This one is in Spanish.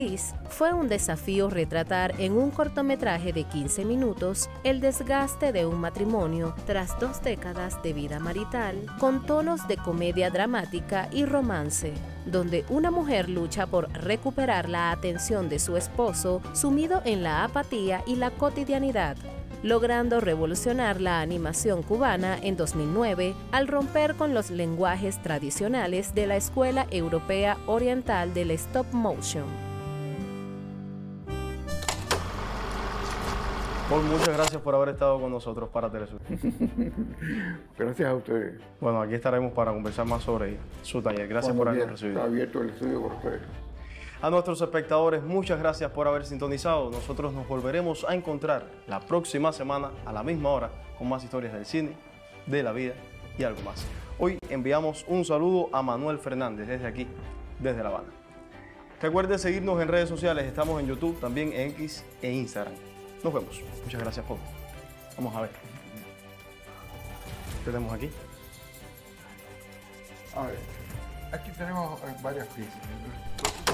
Fue un desafío retratar en un cortometraje de 15 minutos el desgaste de un matrimonio tras 2 décadas de vida marital, con tonos de comedia dramática y romance, donde una mujer lucha por recuperar la atención de su esposo sumido en la apatía y la cotidianidad, logrando revolucionar la animación cubana en 2009 al romper con los lenguajes tradicionales de la Escuela Europea Oriental del Stop Motion. Paul, muchas gracias por haber estado con nosotros para Telesur. Gracias a ustedes. Bueno, aquí estaremos para conversar más sobre su taller. Gracias por habernos recibido. Está abierto el estudio por ustedes. A nuestros espectadores, muchas gracias por haber sintonizado. Nosotros nos volveremos a encontrar la próxima semana a la misma hora con más historias del cine, de la vida y algo más. Hoy enviamos un saludo a Manuel Fernández desde aquí, desde La Habana. Recuerden seguirnos en redes sociales. Estamos en YouTube, también en X e Instagram. Nos vemos. Muchas gracias, Paul. Vamos a ver. ¿Qué tenemos aquí? A ver, aquí tenemos varias piezas.